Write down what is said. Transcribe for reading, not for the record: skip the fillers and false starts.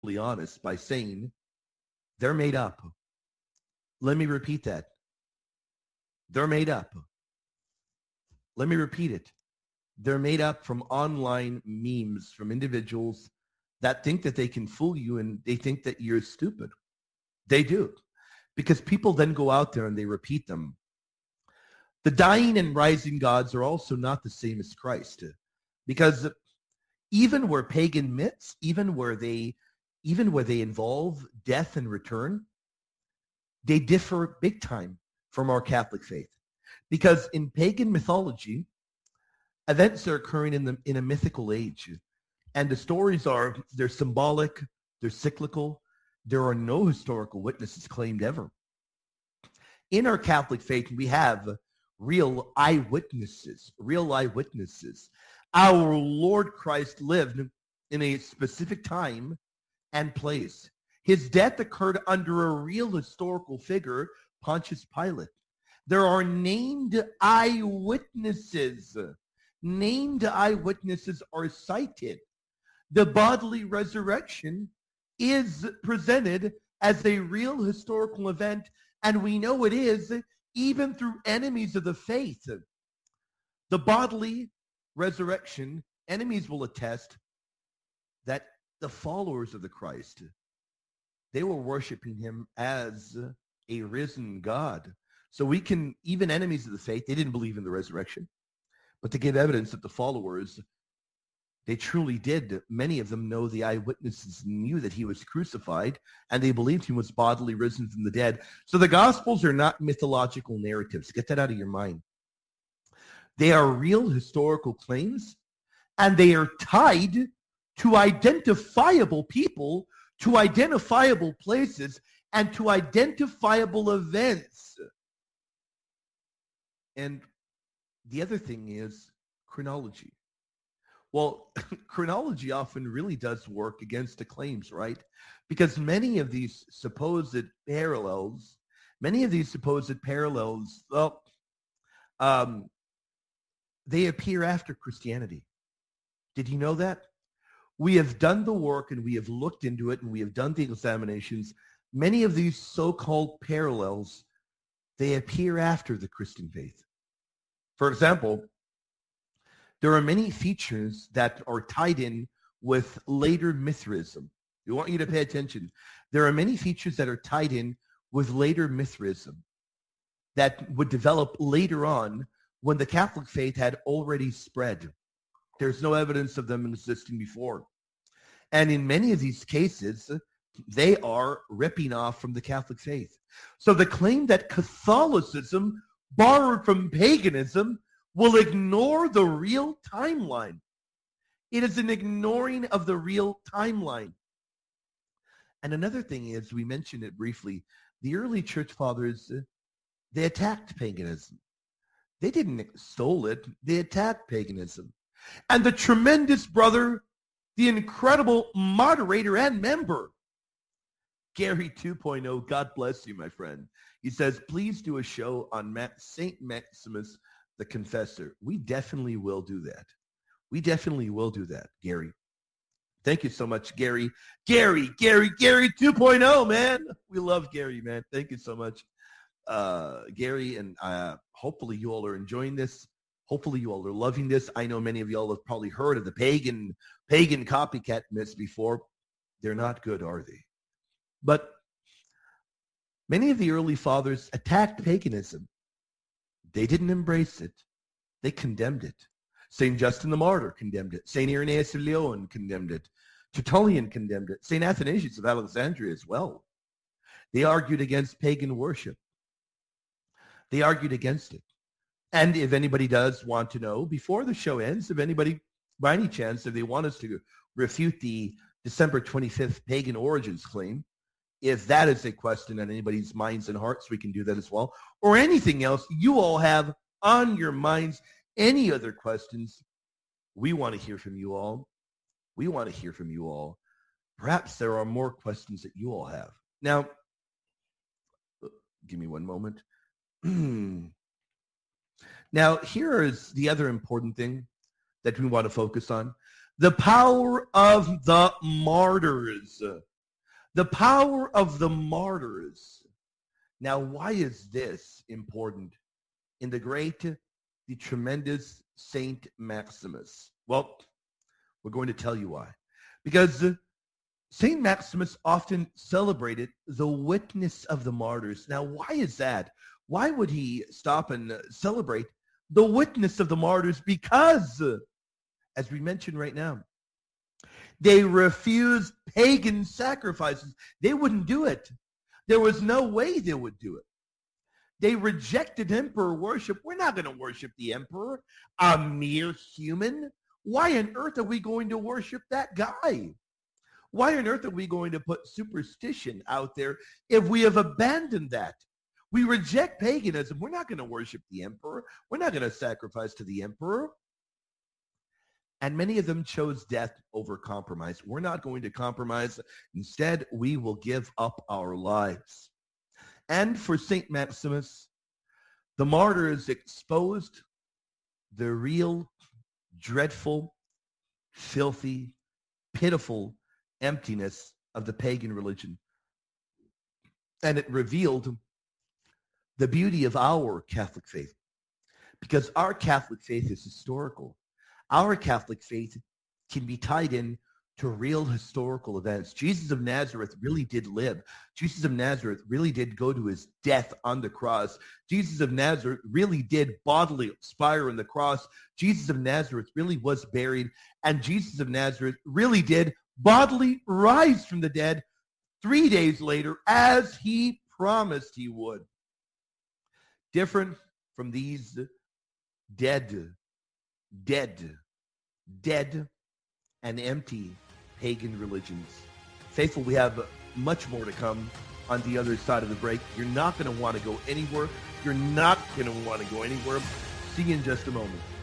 honest by saying they're made up. Let me repeat that. They're made up. Let me repeat it. They're made up from online memes from individuals that think that they can fool you and they think that you're stupid. They do. Because people then go out there and they repeat them. The dying and rising gods are also not the same as Christ. Because even where pagan myths, even where they involve death and return, they differ big time from our Catholic faith. Because in pagan mythology, events are occurring in a mythical age. And the stories they're symbolic, they're cyclical. There are no historical witnesses claimed ever. In our Catholic faith, we have real eyewitnesses. Our Lord Christ lived in a specific time and place. His death occurred under a real historical figure, Pontius Pilate. There are named eyewitnesses. Named eyewitnesses are cited. The bodily resurrection is presented as a real historical event, and we know it is even through enemies of the faith. The bodily resurrection, enemies will attest that the followers of the Christ, they were worshiping him as a risen God. So we can, even enemies of the faith, they didn't believe in the resurrection, but to give evidence that the followers, they truly did. Many of them know the eyewitnesses knew that he was crucified, and they believed he was bodily risen from the dead. So the Gospels are not mythological narratives. Get that out of your mind. They are real historical claims, and they are tied to identifiable people, to identifiable places, and to identifiable events. And the other thing is chronology. Well, chronology often really does work against the claims, right? Because many of these supposed parallels, well, they appear after Christianity. Did you know that? We have done the work and we have looked into it and we have done the examinations. Many of these so-called parallels, they appear after the Christian faith. For example, there are many features that are tied in with later Mithraism. We want you to pay attention. There are many features that are tied in with later Mithraism that would develop later on when the Catholic faith had already spread. There's no evidence of them existing before. And in many of these cases, they are ripping off from the Catholic faith. So the claim that Catholicism borrowed from paganism will ignore the real timeline. It is an ignoring of the real timeline. And another thing is, we mentioned it briefly, the early church fathers, they attacked paganism. They didn't extol it, they attacked paganism. And the tremendous brother, the incredible moderator and member, Gary 2.0, God bless you, my friend. He says, please do a show on St. Maximus the Confessor. We definitely will do that. Gary. Thank you so much, Gary. Gary 2.0, man. We love Gary, man. Thank you so much, Gary. And hopefully you all are enjoying this. Hopefully you all are loving this. I know many of y'all have probably heard of the pagan copycat myths before. They're not good, are they? But many of the early fathers attacked paganism. They didn't embrace it. They condemned it. St. Justin the Martyr condemned it. St. Irenaeus of Lyon condemned it. Tertullian condemned it. St. Athanasius of Alexandria as well. They argued against pagan worship. They argued against it. And if anybody does want to know, before the show ends, if anybody, by any chance, if they want us to refute the December 25th pagan origins claim, if that is a question on anybody's minds and hearts, we can do that as well. Or anything else you all have on your minds, any other questions, we want to hear from you all. Perhaps there are more questions that you all have. Now, give me one moment. Now, here is the other important thing that we want to focus on. The power of the martyrs. The power of the martyrs. Now, why is this important in the tremendous Saint Maximus? Well, we're going to tell you why. Because Saint Maximus often celebrated the witness of the martyrs. Now, why is that? Why would he stop and celebrate the witness of the martyrs? Because, as we mentioned right now, they refused pagan sacrifices. They wouldn't do it. There was no way they would do it. They rejected emperor worship. We're not going to worship the emperor, a mere human. Why on earth are we going to worship that guy? Why on earth are we going to put superstition out there if we have abandoned that? We reject paganism. We're not going to worship the emperor. We're not going to sacrifice to the emperor. And many of them chose death over compromise. We're not going to compromise. Instead, we will give up our lives. And for St. Maximus, the martyrs exposed the real, dreadful, filthy, pitiful emptiness of the pagan religion. And it revealed the beauty of our Catholic faith, because our Catholic faith is historical. Our Catholic faith can be tied in to real historical events. Jesus of Nazareth really did live. Jesus of Nazareth really did go to his death on the cross. Jesus of Nazareth really did bodily expire on the cross. Jesus of Nazareth really was buried. And Jesus of Nazareth really did bodily rise from the dead 3 days later, as he promised he would. Different from these dead and empty pagan religions. Faithful, we have much more to come on the other side of the break. You're not going to want to go anywhere. You're not going to want to go anywhere. See you in just a moment.